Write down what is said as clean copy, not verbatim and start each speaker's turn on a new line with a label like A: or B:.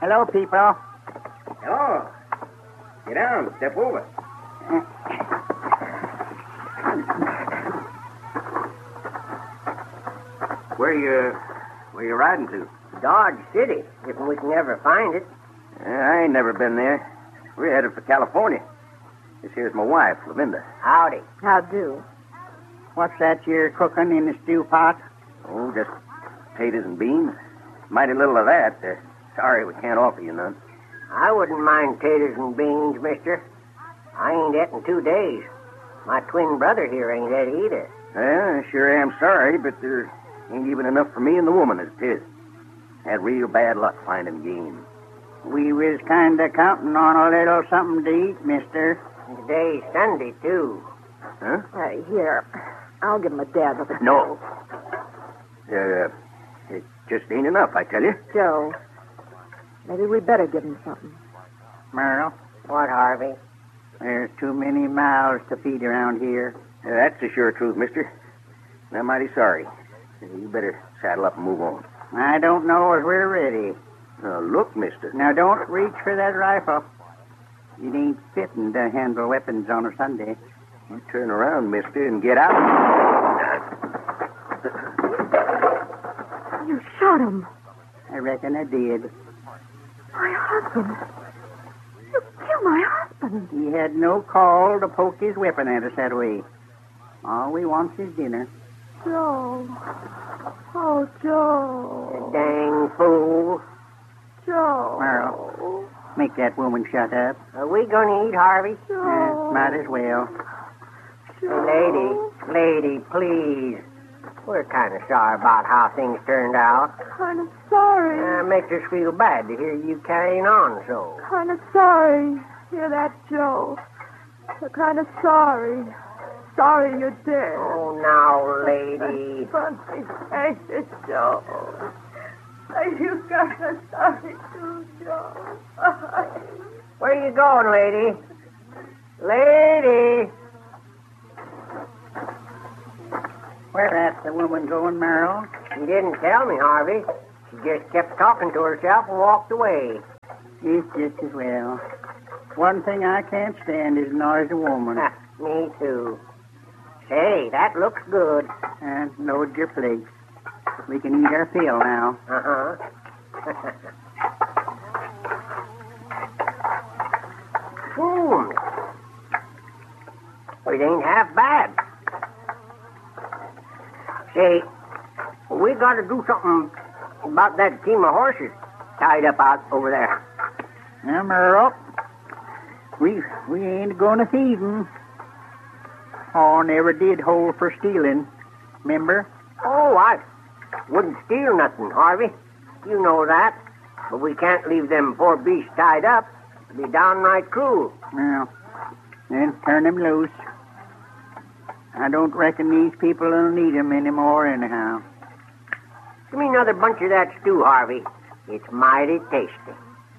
A: Hello, people.
B: Hello. Get down. Step over. Where you riding to?
C: Dodge City, if we can ever find it.
B: I ain't never been there. We're headed for California. This here's my wife, Lavinda.
C: Howdy.
D: How do?
A: What's that you're cooking in the stew pot?
B: Oh, just potatoes and beans. Mighty little of that. Sorry we can't offer you none.
C: I wouldn't mind taters and beans, mister. I ain't et in 2 days. My twin brother here ain't et either.
B: Well, I sure am sorry, but there ain't even enough for me and the woman as it is. Had real bad luck finding game.
A: We was kind of counting on a little something to eat, mister.
C: And today's Sunday, too.
B: Huh?
D: Here, I'll give him a dab of it.
B: No. It just ain't enough, I tell you.
D: Joe, maybe we better give him something.
A: Merle,
C: What, Harvey?
A: there's too many mouths to feed around here.
B: That's the sure truth, mister. And I'm mighty sorry. You better saddle up and move on.
A: I don't know if we're ready.
B: Look, mister.
A: Now, don't reach for that rifle. It ain't fitting to handle weapons on a Sunday.
B: You turn around, mister, and get out.
D: You shot him.
A: I reckon I did.
D: My husband. You killed my husband.
A: He had no call to poke his weapon at us that way. All we wants is dinner.
D: Joe. Oh, Joe.
C: Dang fool.
D: Joe.
A: Merle, make that woman shut up.
C: Are we going to eat, Harvey?
D: Joe.
A: Might as well.
D: Joe.
C: Lady, please. We're kind of sorry about how things turned out.
D: Kind of sorry.
C: Makes us feel bad to hear you carrying on so.
D: Kind of sorry. Hear that, Joe? We're kind of sorry. Sorry you're dead.
C: Oh, now, lady.
D: Funny, ain't it, Joe? You kind of sorry too, Joe.
C: Where are you going, lady? Lady!
A: Where's the woman going, Merle?
C: She didn't tell me, Harvey. She just kept talking to herself and walked away.
A: It's just as well. One thing I can't stand is noisy woman.
C: Me too. Say, that looks good.
A: And load your plates. We can eat our fill now.
C: Uh-huh. It ain't half bad. Say, we got to do something about that team of horses tied up out over there.
A: Now, Merle, we ain't going to thieve 'em. Oh, never did hold for stealing. Remember?
C: Oh, I wouldn't steal nothing, Harvey. You know that. But we can't leave them poor beasts tied up. It'd be downright cruel.
A: Well, then turn them loose. I don't reckon these people will need 'em anymore anyhow.
C: Give me another bunch of that stew, Harvey. It's mighty tasty.